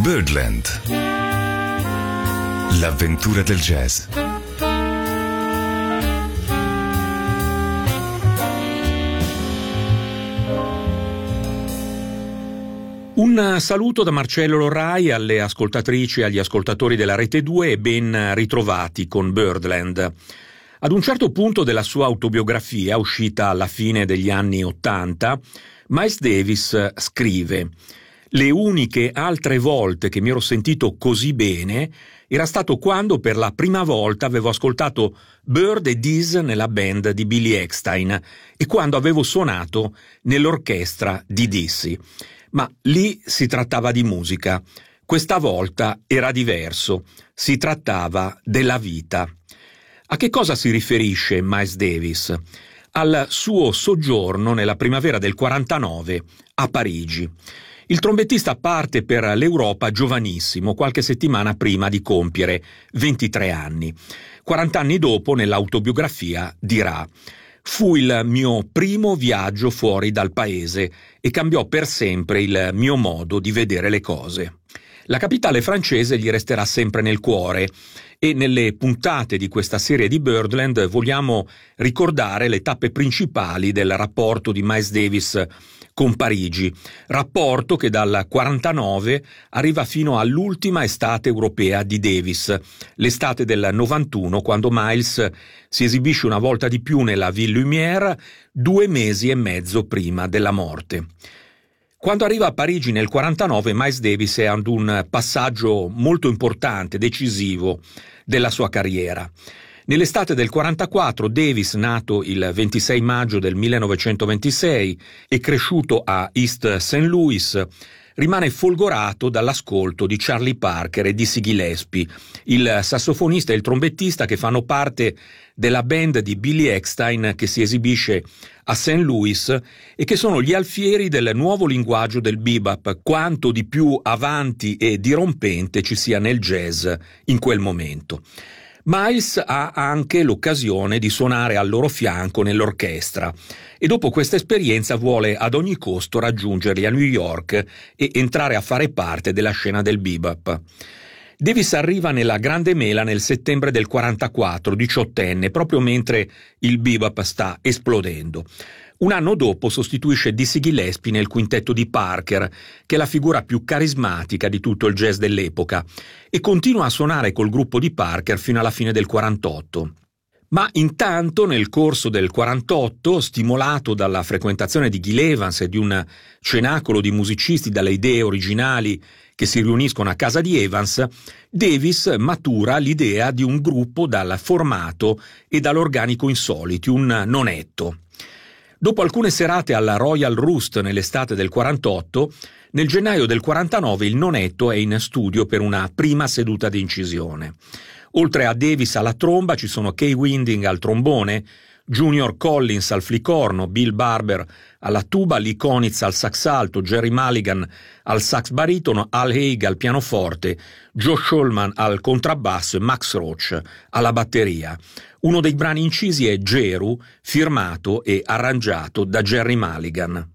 Birdland. L'avventura del jazz. Un saluto da Marcello Lorrai alle ascoltatrici e agli ascoltatori della Rete 2 e ben ritrovati con Birdland. Ad un certo punto della sua autobiografia, uscita alla fine degli anni '80, Miles Davis scrive: «Le uniche altre volte che mi ero sentito così bene era stato quando per la prima volta avevo ascoltato Bird e Dees nella band di Billy Eckstine e quando avevo suonato nell'orchestra di Dizzy. Ma lì si trattava di musica. Questa volta era diverso. Si trattava della vita». A che cosa si riferisce Miles Davis? Al suo soggiorno nella primavera del 49 a Parigi. Il trombettista parte per l'Europa giovanissimo, qualche settimana prima di compiere 23 anni. 40 anni dopo, nell'autobiografia, dirà: «Fu il mio primo viaggio fuori dal paese e cambiò per sempre il mio modo di vedere le cose». La capitale francese gli resterà sempre nel cuore e nelle puntate di questa serie di Birdland vogliamo ricordare le tappe principali del rapporto di Miles Davis con Parigi, rapporto che dal 49 arriva fino all'ultima estate europea di Davis, l'estate del 91, quando Miles si esibisce una volta di più nella Ville Lumière 2 mesi e mezzo prima della morte. Quando arriva a Parigi nel 49, Miles Davis è ad un passaggio molto importante, decisivo della sua carriera. Nell'estate del 44, Davis, nato il 26 maggio del 1926 e cresciuto a East St. Louis, rimane folgorato dall'ascolto di Charlie Parker e Dizzy Gillespie, il sassofonista e il trombettista che fanno parte della band di Billy Eckstine che si esibisce a St. Louis e che sono gli alfieri del nuovo linguaggio del bebop, quanto di più avanti e dirompente ci sia nel jazz in quel momento. Miles ha anche l'occasione di suonare al loro fianco nell'orchestra e dopo questa esperienza vuole ad ogni costo raggiungerli a New York e entrare a fare parte della scena del bebop. Davis arriva nella Grande Mela nel settembre del 44, 18enne, proprio mentre il bebop sta esplodendo. Un anno dopo sostituisce Dizzy Gillespie nel quintetto di Parker, che è la figura più carismatica di tutto il jazz dell'epoca, e continua a suonare col gruppo di Parker fino alla fine del 48. Ma intanto, nel corso del 48, stimolato dalla frequentazione di Gil Evans e di un cenacolo di musicisti dalle idee originali che si riuniscono a casa di Evans, Davis matura l'idea di un gruppo dal formato e dall'organico insoliti, un nonetto. Dopo alcune serate alla Royal Roost nell'estate del 48, nel gennaio del 49 il nonetto è in studio per una prima seduta di incisione. Oltre a Davis alla tromba ci sono Kay Winding al trombone, Junior Collins al flicorno, Bill Barber alla tuba, Lee Konitz al sax alto, Jerry Mulligan al sax baritono, Al Haig al pianoforte, Joe Shulman al contrabbasso e Max Roach alla batteria. Uno dei brani incisi è Jeru, firmato e arrangiato da Jerry Mulligan.